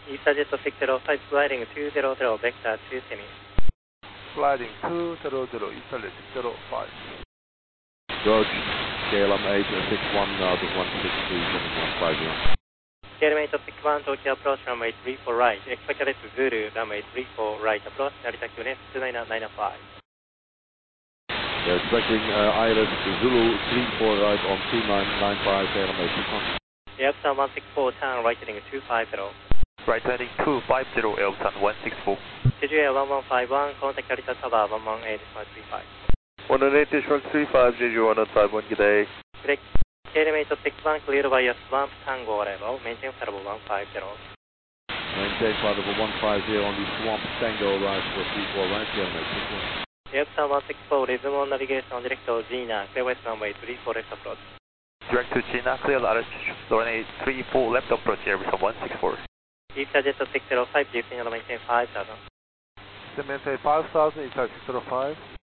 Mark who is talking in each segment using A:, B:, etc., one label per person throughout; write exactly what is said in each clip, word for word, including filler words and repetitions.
A: EasterJet six zero five sliding two zero zero vector two semi.
B: Sliding two zero zero, EasterJet six zero five.
C: George, K L M eight six one out of one six three seven one five zero.
A: K L M eight six one Tokyo approach runway three four right, expect left Zulu runway three four right approach, Narita Q N S two nine nine five.
C: We're expecting uh, I L S Zulu three four right on two nine nine five, K L M eight six one.
A: Elpsan one six four, turn right heading two five zero.
B: Right heading two five zero, Elpsan one six four.
A: T G A one one five one, contact Narita Tower one one eight one three five.
B: one one eight one three five, J J one five one, good day.
A: Correct. K L M eight six one, clear via swamp tango level, maintain level one five zero.
C: Maintain level one five zero on the swamp tango right for three four right, K L M eight six one.
A: Elpsan one six four, resume on navigation on direct to Gina, clear west runway three four left approach.
B: Direct to Gina, clear R H, runway three four left approach, Elpsan one six four.
A: EasterJet six zero five, G signal maintain five thousand.
B: Maintain five thousand, EasterJet six zero five.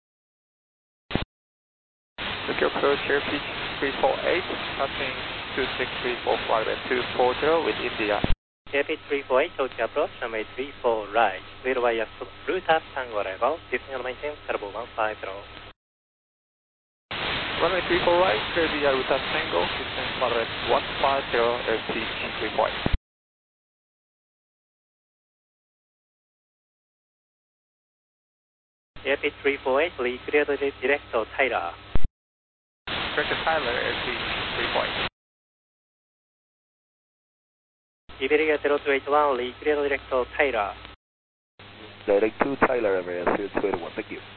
B: Tokyo approach, air pitch three four eight, passing two six three four flight at two four zero with India.
A: K P three four eight, Tokyo approach, runway three four right, clear via Bluetooth tango level, G signal maintain level one five zero.
B: Runway three four right, clear via Bluetooth tango, descend flight at one five zero, air pitch three four eight.
A: K P three four eight, Lee cleared direct to Tyler.
B: Direct to Tyler, air pitch three four eight.
A: Iberia zero two eight one, Lee cleared direct to Tyler.
C: Direct to Tyler, area two two eight one, thank you.